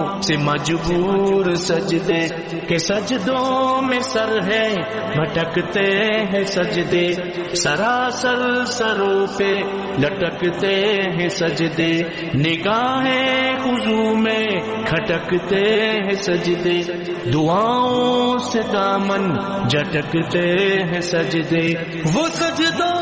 से मजबूर सजदे के सजदों में सर है, भटकते हैं सजदे, सरासर सरों पे लटकते हैं सजदे, निगाहें खुजू में खटकते हैं सजदे, दुआओं से दामन झटकते हैं सजदे। वो सजदों